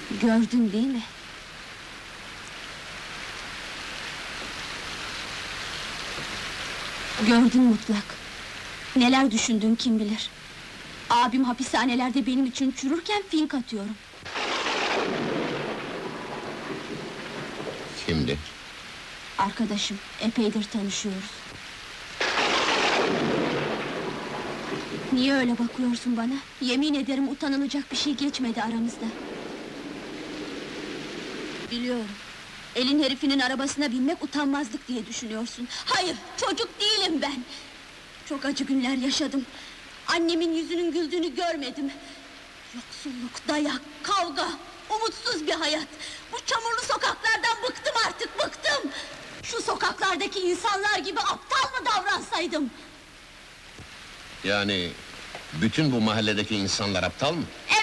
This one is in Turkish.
Gördün değil mi? Gördün mutlak. Neler düşündün kim bilir. Abim hapishanelerde benim için çürürken fink atıyorum. Kimdi? Arkadaşım, epeydir tanışıyoruz. Niye öyle bakıyorsun bana? Yemin ederim utanılacak bir şey geçmedi aramızda. Biliyorum. Elin herifinin arabasına binmek utanmazlık diye düşünüyorsun. Hayır, çocuk değilim ben! Çok acı günler yaşadım. Annemin yüzünün güldüğünü görmedim. Yoksulluk, dayak, kavga, umutsuz bir hayat. Bu çamurlu sokaklardan bıktım artık, bıktım! Şu sokaklardaki insanlar gibi aptal mı davransaydım? Yani bütün bu mahalledeki insanlar aptal mı?